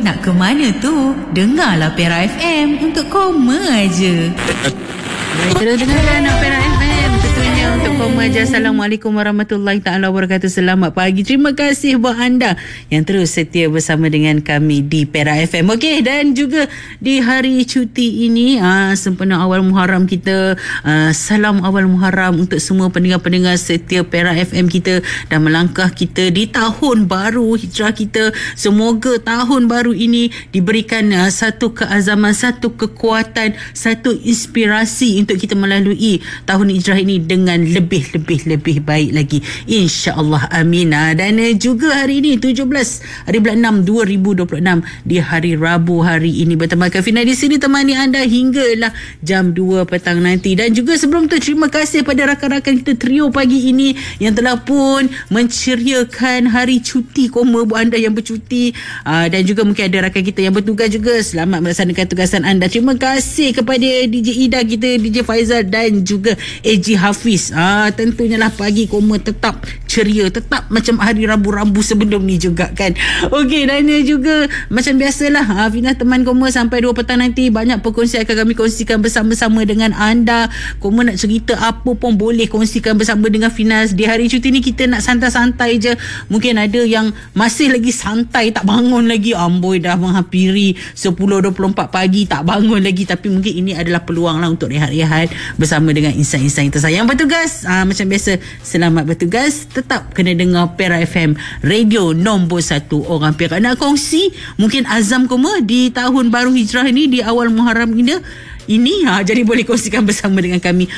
Nak ke mana tu? Dengarlah Perak FM untuk koma aje. Terus dengarkan Perak FM tentunya untuk koma aja. Assalamualaikum warahmatullahi taala wabarakatuh. Selamat pagi. Terima kasih buat anda yang terus setia bersama dengan kami di Perak FM. Okey, dan juga di hari cuti ini sempena awal Muharram kita, salam awal Muharram untuk semua pendengar-pendengar setia Perak FM kita, dan melangkah kita di tahun baru hijrah kita. Semoga tahun baru ini diberikan satu keazaman, satu kekuatan, satu inspirasi untuk kita melalui tahun hijrah ini dengan lebih baik lagi, insya-Allah, amin. Dan juga hari ini 17 hari bulan 6 2026 di hari Rabu hari ini bertemakan Fina di sini temani anda hinggalah jam 2 petang nanti. Dan juga sebelum tu terima kasih pada rakan-rakan kita trio pagi ini yang telah pun menceriakan hari cuti koma buat anda yang bercuti, dan juga mungkin ada rakan kita yang bertugas juga. Selamat melaksanakan tugasan anda. Terima kasih kepada DJ Ida kita, DJ Faizal dan juga AJ Hafiz. Tentunya lah pagi koma tetap ceria, tetap macam hari Rabu-Rabu sebelum ni juga kan. Okey, dan juga macam biasalah Fina teman koma sampai 2 petang nanti. Banyak perkongsian akan kami kongsikan bersama-sama dengan anda. Koma nak cerita apa pun boleh kongsikan bersama dengan Fina. Di hari cuti ni kita nak santai-santai je. Mungkin ada yang masih lagi santai, tak bangun lagi. Amboi, dah menghampiri 10.24 pagi tak bangun lagi. Tapi mungkin ini adalah peluang lah untuk rehat-rehat bersama dengan insan-insan yang tersayang. Bertugas macam biasa, selamat bertugas. Tetap kena dengar Perak FM, radio nombor 1 orang Perak. Nak kongsi mungkin azam koma di tahun baru hijrah ini, di awal Muharram ini, jadi boleh kongsikan bersama dengan kami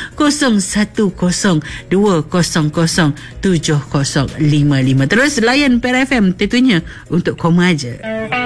0102007055. Terus layan Perak FM tentunya untuk koma aja.